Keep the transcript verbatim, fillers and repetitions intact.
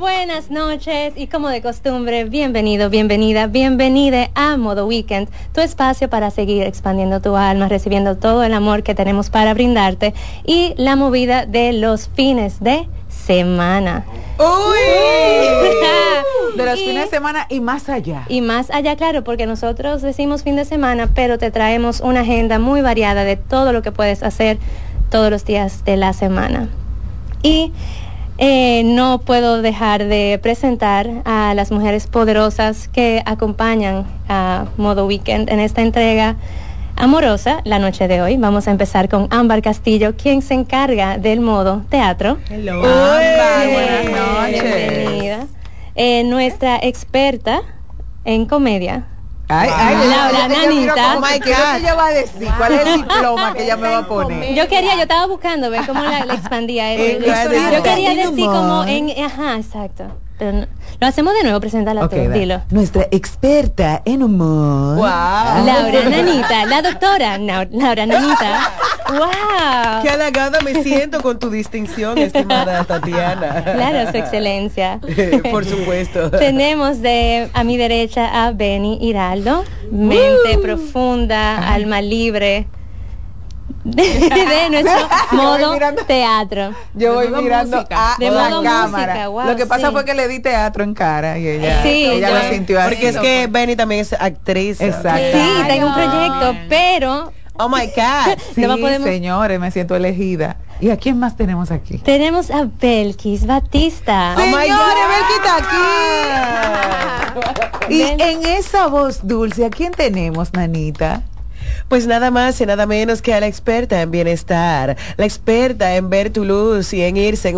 buenas noches y como de costumbre, bienvenido, bienvenida, bienvenida a Modo Weekend, tu espacio para seguir expandiendo tu alma, recibiendo todo el amor que tenemos para brindarte y la movida de los fines de semana. ¡Uy! De los y, fines de semana y más allá. Y más allá, claro, porque nosotros decimos fin de semana, pero te traemos una agenda muy variada de todo lo que puedes hacer todos los días de la semana. Y eh, no puedo dejar de presentar a las mujeres poderosas que acompañan a Modo Weekend en esta entrega amorosa la noche de hoy. Vamos a empezar con Ámbar Castillo, quien se encarga del modo teatro. Hello, Ámbar, buenas noches. Bienvenida. Eh, nuestra experta en comedia. Ay, ay, Laura Nanita. Mike, ¿qué es lo que ella va a decir? ¿Cuál es el diploma que ella me va a poner? Yo quería, yo estaba buscando ver cómo la, la expandía. Eso. Yo quería decir como en, ajá, exacto. Pero no, lo hacemos de nuevo, preséntala okay, tú, dilo. Nuestra experta en humor. Wow. Laura Nanita, la doctora no, Laura Nanita. Wow. Qué halagada me siento con tu distinción, estimada Tatiana. Claro, su excelencia. Por supuesto. Tenemos de a mi derecha a Benny Hiraldo, mente uh. profunda, Ay. alma libre. De, de nuestro modo mirando, teatro. Yo voy mirando música. a de la modo cámara. Música, wow, lo que pasa sí. fue que le di teatro en cara y ella, sí, ella yo, lo sintió así. Porque es que Benny también es actriz. Exacto. Sí, tengo un proyecto, pero oh my God. Sí, no podemos... señores, me siento elegida. ¿Y a quién más tenemos aquí? Tenemos a Belkis Batista. ¡Señores, Belkis está aquí! Y en esa voz dulce, ¿a quién tenemos, Nanita? Pues nada más y nada menos que a la experta en bienestar, la experta en ver tu luz y en irse en